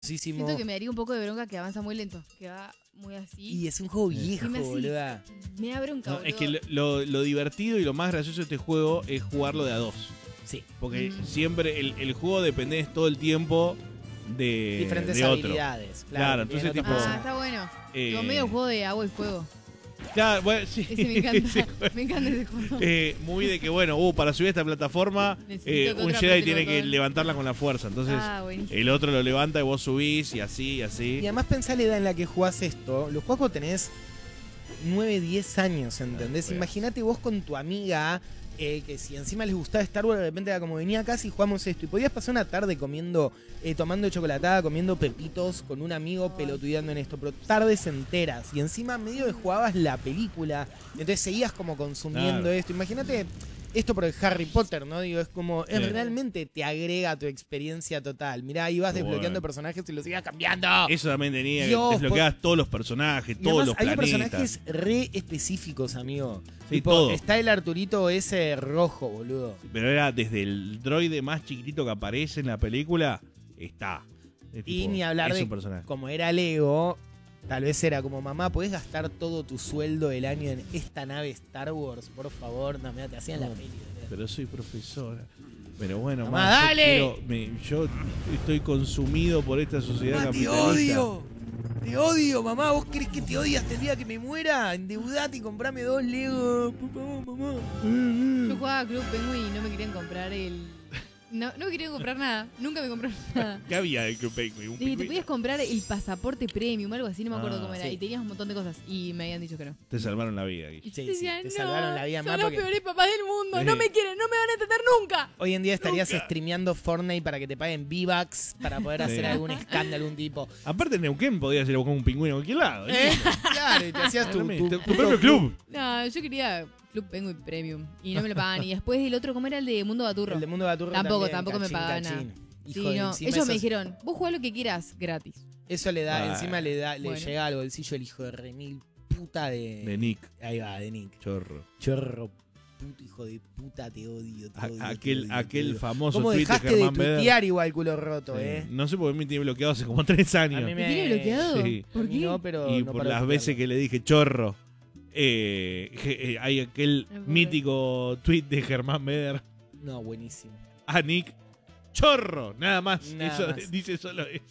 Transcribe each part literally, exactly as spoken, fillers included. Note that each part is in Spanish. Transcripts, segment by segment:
Siento que me daría un poco de bronca que avanza muy lento, que va muy así. Y es un juego viejo, boluda. Me da bronca, no, boludo. Es que lo, lo divertido y lo más gracioso de este juego es jugarlo de a dos. Sí. Porque Mm. siempre el, el juego depende todo el tiempo de, diferentes de otro. habilidades. Claro, Claro, entonces tipo... Ah, está bueno. Eh, Como medio juego de agua y fuego. Claro, bueno, sí. Ese me encanta. Ese juego. Me encanta ese juego. Eh, muy de que, bueno, uh, para subir a esta plataforma, eh, un Jedi tiene que levantarla con la fuerza. Entonces, ah, el otro lo levanta y vos subís y así, y así. Y además pensá la edad en la que jugás esto. Lo jugás cuando tenés nueve, diez años, ¿entendés? Claro, Imagínate vos con tu amiga, eh, que si encima les gustaba Star Wars, de repente era como venía acá y jugamos esto. Y podías pasar una tarde comiendo, eh, tomando chocolatada, comiendo pepitos con un amigo, pelotudeando en esto, pero tardes enteras. Y encima medio de jugabas la película, entonces seguías como consumiendo Claro. esto. Imagínate esto por el Harry Potter, ¿no? Digo, es como, Sí. es, realmente te agrega a tu experiencia total. Mirá, ibas Bueno. desbloqueando personajes y los ibas cambiando. Eso también tenía Dios, que desbloqueabas todos los personajes, Y todos además los hay planetas. personajes re específicos, amigo. Sí, Tipo, todo. está el Arturito ese rojo, boludo. Pero era desde el droide más chiquitito que aparece en la película, está. Es Y tipo, ni hablar es de un personaje. como era Lego, tal vez era como, mamá, ¿podés gastar todo tu sueldo del año en esta nave Star Wars? Por favor, no, mira, te hacían la No, peli. Pero soy profesora. Pero bueno, Mamá, ma, yo dale. quiero- me- yo estoy consumido por esta sociedad Mamá, te capitalista. odio. Te odio, mamá. ¿Vos crees que te odias hasta el día que me muera? Endeudate y comprame dos Lego. Por favor, mamá. Yo jugaba a Club Penguin y no me querían comprar el... No, no me querían comprar nada. Nunca me compraron nada. ¿Qué había de Club Penguin? ¿Un Sí, te pingüino? podías comprar el pasaporte premium, algo así, no me acuerdo Ah, cómo era. sí. Y tenías un montón de cosas. Y me habían dicho que no. Te salvaron la vida, Guille. Y Sí, yo sí, decía, te no, salvaron la vida son más los porque- peores papás del mundo. Sí. No me quieren, no me van a entender nunca. Hoy en día estarías Nunca. streameando Fortnite para que te paguen V-Bucks para poder hacer Sí. algún escándalo, algún tipo. Aparte en Neuquén podías ir a buscar un pingüino a cualquier lado. ¿eh? Eh, claro, y te hacías tu, tu, tu, tu propio club. No, yo quería Club Penguin Premium. Y no me lo pagaban. Y después el otro, ¿cómo era el de Mundo Baturro? El de Mundo Baturro Tampoco, también, tampoco me cachín, pagaban cachín. nada. Hijo Sí, de no. encima Ellos eso, me dijeron, vos jugá lo que quieras gratis. eso le da, Ah. encima le da, le Bueno. llega al bolsillo el hijo de remil puta de. De Nick, Ahí va, de Nick. chorro. Chorro, puto hijo de puta, te odio, te A- odio. te aquel odio, te aquel odio. famoso ¿Cómo tweet de dejaste de Germán Beder. tuitear igual culo roto, Sí. eh? No sé por qué me tiene bloqueado hace como tres años. A mí ¿Me me- tiene bloqueado? Sí. ¿Por A mí qué? no, pero Y no por paro de las veces que le dije chorro, eh, je- eh, hay aquel Ay, pobre. mítico tweet de Germán Beder No, buenísimo. a Nick, chorro, nada más. Nada Eso más. dice solo eso.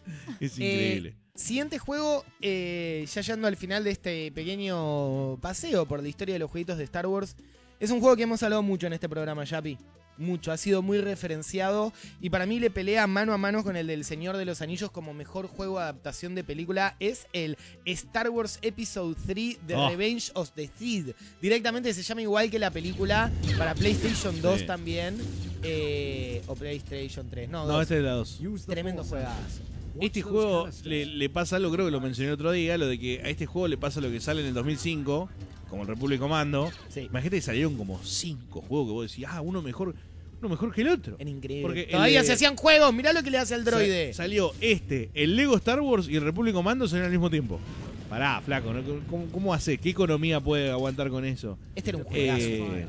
Es Eh, increíble. Siguiente juego, eh, ya llegando al final de este pequeño paseo por la historia de los jueguitos de Star Wars. Es un juego que hemos hablado mucho en este programa, Yapi. Mucho, ha sido muy referenciado y para mí le pelea mano a mano con el del Señor de los Anillos como mejor juego de adaptación de película. Es el Star Wars Episode tres The Oh. Revenge of the Sith. Directamente se llama igual que la película para PlayStation dos Sí. también. eh, o PlayStation tres. No, No, dos. este es la dos. Tremendo juegazo. Este juego le, le pasa algo, creo que lo mencioné el otro día, lo de que a este juego le pasa lo que sale en el dos mil cinco, como el Republic Commando. Sí. Imagínate que salieron como cinco juegos que vos decís, ah, uno mejor, uno mejor que el otro. Era increíble. Porque el Todavía de- se hacían juegos. Mirá lo que le hace al droide. Sa- salió este, el Lego Star Wars y el Republic Commando salieron al mismo tiempo. Pará, flaco, ¿no? ¿Cómo, cómo hace? ¿Qué economía puede aguantar con eso? Este era un juegazo. Eh,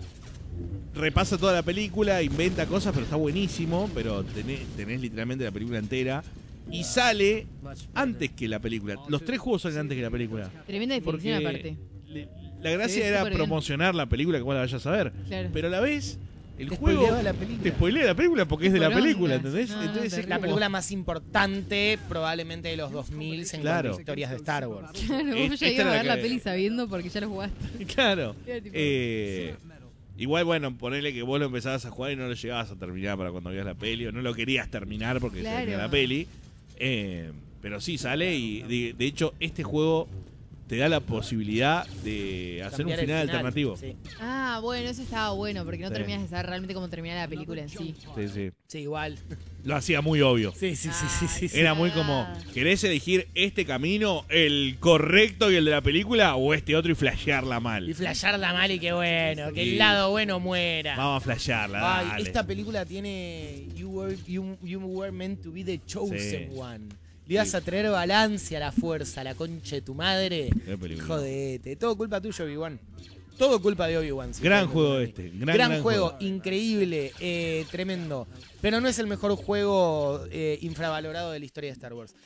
repasa toda la película, inventa cosas, pero está buenísimo. Pero tenés, tenés literalmente la película entera. Y sale antes que la película. Los tres juegos salen antes que la película. Tremenda definición Porque aparte. le- la gracia Se ve era súper bien. promocionar la película que vos la vayas a ver. Claro. Pero a la vez, el Te juego spoileaba la película. te spoilea la película porque es de la Poronga. película, ¿entendés? No, no, Entonces es terrible. La como- película más importante probablemente de los dos mil en Claro. cuanto a historias de Star Wars. Claro, Es- vos ya esta ibas era a la ver la que- peli sabiendo porque ya lo jugaste. Claro. Era tipo- Eh, igual, bueno, ponele que vos lo empezabas a jugar y no lo llegabas a terminar para cuando veías la peli, o no lo querías terminar porque se Claro. venía la peli. Eh, pero sí, sale y de, de hecho este juego te da la posibilidad de hacer un Cambiar el final, alternativo. Sí. Ah, bueno, eso estaba bueno porque no Sí. terminas de saber realmente cómo terminaba la película en sí. Sí, sí. Sí, igual. Lo hacía muy obvio. Sí, sí, sí, sí, sí, sí. Era muy como, ¿querés elegir este camino, el correcto y el de la película, o este otro y flashearla Y mal? flashearla mal y que bueno, que Sí. el lado bueno muera. Vamos a flashearla, Ay, dale. esta película tiene You were, you, you were meant to be the chosen Sí. one. Le ibas Sí. a traer balance a la fuerza, a la concha de tu madre. Qué película. Jodete. Todo culpa tuya, Obi-Wan. todo culpa de Obi-Wan. Si Gran ustedes me juego preguntan a este. mí. Gran, Gran, gran juego, juego. increíble, eh, tremendo. Pero no es el mejor juego eh, infravalorado de la historia de Star Wars.